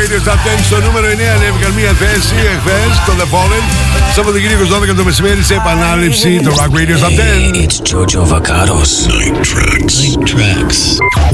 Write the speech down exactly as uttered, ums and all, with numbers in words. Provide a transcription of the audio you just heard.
Radio Top δέκα στο νούμερο εννέα ανέβηκαν μία θέση εχθές, το The Fallen. Σαββατοκύριακος δώδεκα το μεσημέρι σε επανάληψη το Rock Radio Top δέκα. It's Jojo Vacados. Night Tracks. Night Tracks.